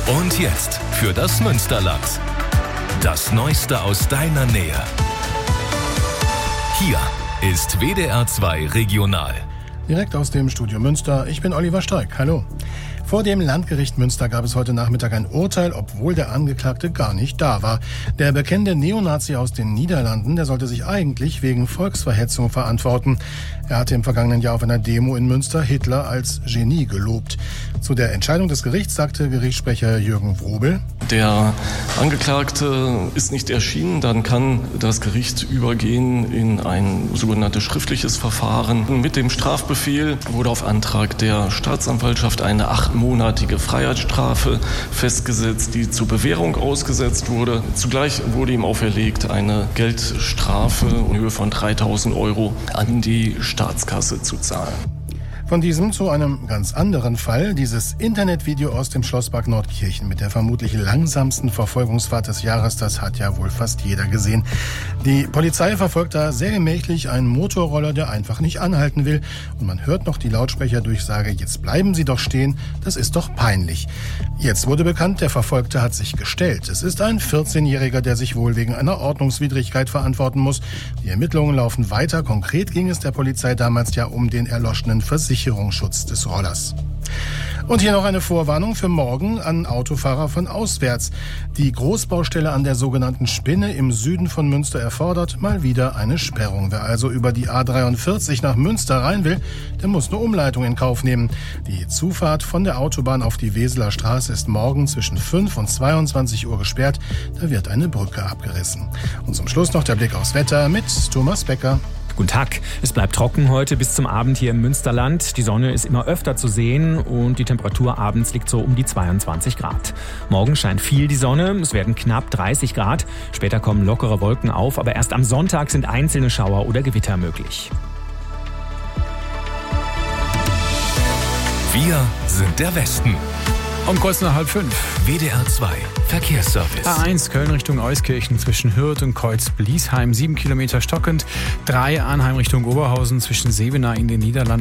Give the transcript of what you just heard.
Und jetzt für das Münsterland. Das Neueste aus deiner Nähe. Hier ist WDR 2 Regional. Direkt aus dem Studio Münster. Ich bin Oliver Steig. Hallo. Vor dem Landgericht Münster gab es heute Nachmittag ein Urteil, obwohl der Angeklagte gar nicht da war. Der bekannte Neonazi aus den Niederlanden, der sollte sich eigentlich wegen Volksverhetzung verantworten. Er hatte im vergangenen Jahr auf einer Demo in Münster Hitler als Genie gelobt. Zu der Entscheidung des Gerichts sagte Gerichtssprecher Jürgen Wrobel: Der Angeklagte ist nicht erschienen, dann kann das Gericht übergehen in ein sogenanntes schriftliches Verfahren. Mit dem Strafbefehl wurde auf Antrag der Staatsanwaltschaft eine 8-monatige Freiheitsstrafe festgesetzt, die zur Bewährung ausgesetzt wurde. Zugleich wurde ihm auferlegt, eine Geldstrafe in Höhe von 3.000 € an die Staatskasse zu zahlen. Von diesem zu einem ganz anderen Fall. Dieses Internetvideo aus dem Schlosspark Nordkirchen mit der vermutlich langsamsten Verfolgungsfahrt des Jahres, das hat ja wohl fast jeder gesehen. Die Polizei verfolgt da sehr gemächlich einen Motorroller, der einfach nicht anhalten will. Und man hört noch die Lautsprecherdurchsage: Jetzt bleiben Sie doch stehen, das ist doch peinlich. Jetzt wurde bekannt, der Verfolgte hat sich gestellt. Es ist ein 14-Jähriger, der sich wohl wegen einer Ordnungswidrigkeit verantworten muss. Die Ermittlungen laufen weiter. Konkret ging es der Polizei damals ja um den erloschenen Versicherungsschutz des Rollers. Und hier noch eine Vorwarnung für morgen an Autofahrer von auswärts. Die Großbaustelle an der sogenannten Spinne im Süden von Münster erfordert mal wieder eine Sperrung. Wer also über die A43 nach Münster rein will, der muss eine Umleitung in Kauf nehmen. Die Zufahrt von der Autobahn auf die Weseler Straße ist morgen zwischen 5 und 22 Uhr gesperrt. Da wird eine Brücke abgerissen. Und zum Schluss noch der Blick aufs Wetter mit Thomas Becker. Guten Tag. Es bleibt trocken heute bis zum Abend hier im Münsterland. Die Sonne ist immer öfter zu sehen und die Temperatur abends liegt so um die 22 Grad. Morgen scheint viel die Sonne. Es werden knapp 30 Grad. Später kommen lockere Wolken auf, aber erst am Sonntag sind einzelne Schauer oder Gewitter möglich. Wir sind der Westen. Um kurz nach 4:30. WDR 2 Verkehrsservice. A1 Köln Richtung Euskirchen zwischen Hürth und Kreuz-Bliesheim 7 Kilometer stockend. 3 Arnheim Richtung Oberhausen zwischen Sevenaer in den Niederlanden